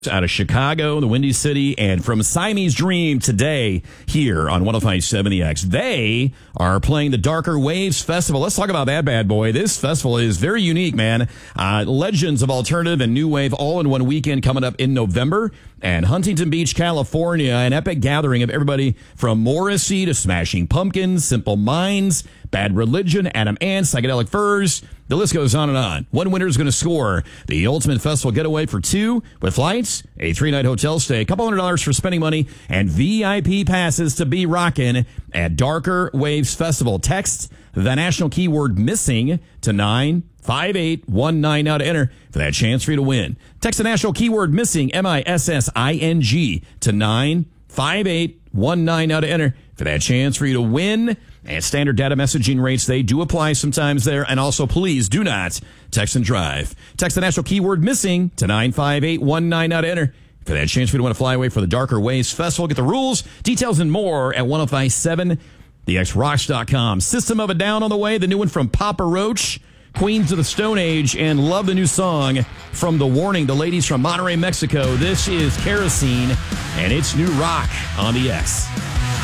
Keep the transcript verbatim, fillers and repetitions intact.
out of Chicago, the Windy City, and from Siamese Dream today here on one oh five point seven The X. They are playing the Darker Waves Festival. Let's talk about that bad boy. This festival is very unique, man. Uh, legends of alternative and new wave all in one weekend coming up in November. And Huntington Beach, California, an epic gathering of everybody from Morrissey to Smashing Pumpkins, Simple Minds, Bad Religion, Adam Ant, Psychedelic Furs. The list goes on and on. One winner is going to score the ultimate festival getaway for two with flights, a three-night hotel stay, a couple hundred dollars for spending money, and V I P passes to be rockin' at Darker Waves Festival. Text the national keyword missing to nine five eight one nine now to enter for that chance for you to win. Text the national keyword missing, M I S S I N G, to nine five eight one nine now to enter for that chance for you to win. And standard data messaging rates, they do apply sometimes there. And also, please do not text and drive. Text the national keyword missing to nine five eight one nine now to enter for that chance for you to want to fly away for the Darker Waves Festival. Get the rules, details, and more at one oh five point seven the x rocks dot com. System of a Down on the way, the new one from Papa Roach, Queens of the Stone Age, and love the new song from The Warning, the ladies from Monterrey, Mexico. This is Kerosene, and it's new rock on the X.